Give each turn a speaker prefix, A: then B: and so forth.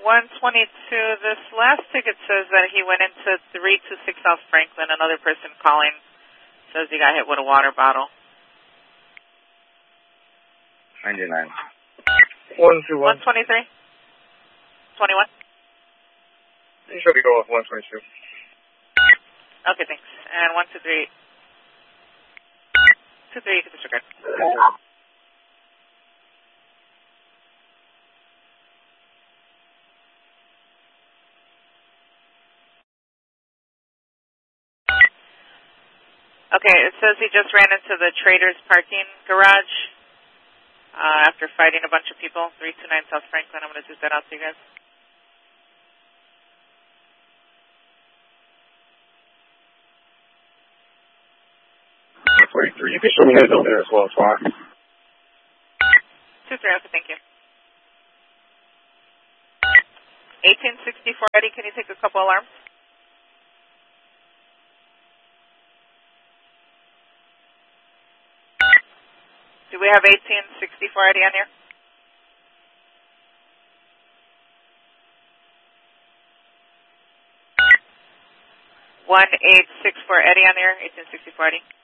A: 122, this last ticket says that he went into 326 South Franklin. Another person calling says he got hit with a water bottle.
B: 99.
C: 121.
A: 123? 21?
C: You should go off 122.
A: Okay, thanks. And 123. 23, you can disregard. Okay, it says he just ran into the Trader's parking garage after fighting a bunch of people. 329 South Franklin. I'm going to zoom that out to you guys.
C: You can show me his over there as well, Squawk.
A: 2-3, okay, thank you. 1864, Eddie, can you take a couple alarms? Do we have 1864 Eddie on here? 1864 Eddie on there, 1864 Eddie.